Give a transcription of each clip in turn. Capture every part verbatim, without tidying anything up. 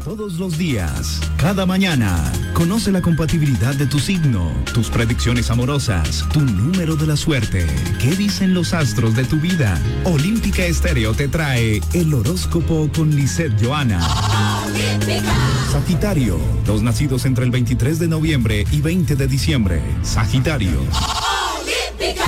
Todos los días, cada mañana, conoce la compatibilidad de tu signo, tus predicciones amorosas, tu número de la suerte. ¿Qué dicen los astros de tu vida? Olímpica Estéreo te trae el horóscopo con Lisette Johanna. Olímpica. Sagitario, los nacidos entre el veintitrés de noviembre y veinte de diciembre. Sagitario. Olímpica.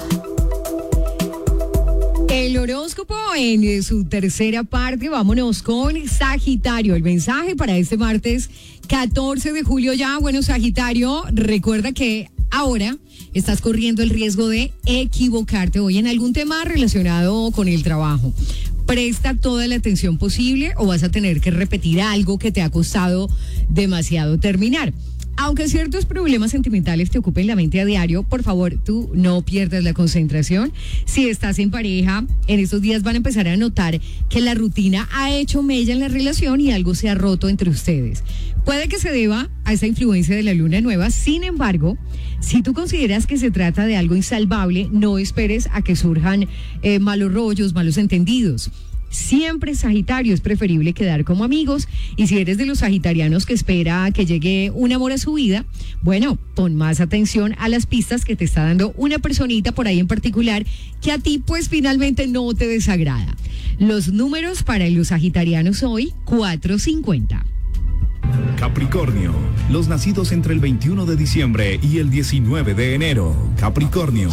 El horóscopo en su tercera parte, vámonos con Sagitario. El mensaje para este martes catorce de julio ya. Bueno, Sagitario, recuerda que ahora estás corriendo el riesgo de equivocarte hoy en algún tema relacionado con el trabajo. Presta toda la atención posible o vas a tener que repetir algo que te ha costado demasiado terminar. Aunque ciertos problemas sentimentales te ocupen la mente a diario, por favor, tú no pierdas la concentración. Si estás en pareja, en estos días van a empezar a notar que la rutina ha hecho mella en la relación y algo se ha roto entre ustedes. Puede que se deba a esa influencia de la luna nueva. Sin embargo, si tú consideras que se trata de algo insalvable, no esperes a que surjan eh, malos rollos, malos entendidos. Siempre, Sagitario, es preferible quedar como amigos, y si eres de los sagitarianos que espera que llegue un amor a su vida, bueno, pon más atención a las pistas que te está dando una personita por ahí en particular que a ti pues finalmente no te desagrada. Los números para los sagitarianos hoy, cuatro cincuenta. Capricornio, los nacidos entre el veintiuno de diciembre y el diecinueve de enero. Capricornio.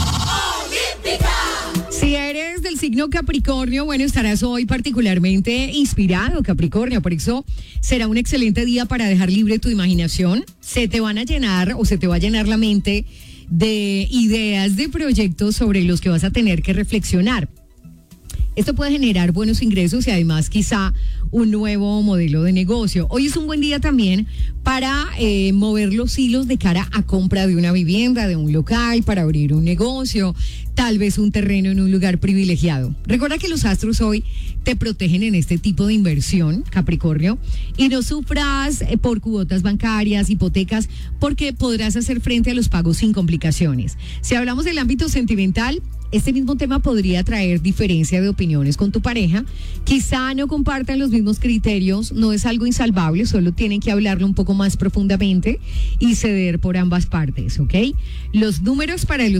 Si eres del signo Capricornio, bueno, estarás hoy particularmente inspirado, Capricornio. Por eso será un excelente día para dejar libre tu imaginación. Se te van a llenar o se te va a llenar la mente de ideas, de proyectos sobre los que vas a tener que reflexionar. Esto puede generar buenos ingresos y además quizá un nuevo modelo de negocio. Hoy es un buen día también para eh, mover los hilos de cara a compra de una vivienda, de un local, para abrir un negocio, tal vez un terreno en un lugar privilegiado. Recuerda que los astros hoy te protegen en este tipo de inversión, Capricornio, y no sufras eh, por cuotas bancarias, hipotecas, porque podrás hacer frente a los pagos sin complicaciones. Si hablamos del ámbito sentimental, este mismo tema podría traer diferencia de opiniones con tu pareja. Quizá no compartan los mismos criterios, no es algo insalvable, solo tienen que hablarlo un poco más profundamente y ceder por ambas partes, ¿ok? Los números para el